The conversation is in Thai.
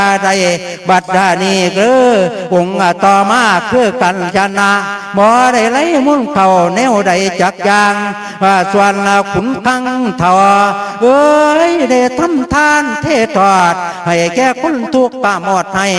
ใดบัดนี้คือองค์ต่อมาคือกันชนะบ่ได้ไหลมุ่งเข้าแนวใดจักอย่างส่วนขุนขังทอเอ้ยได้ทำทานเทศทอดให้แก่คนทุกข์ปราโมทย์ให้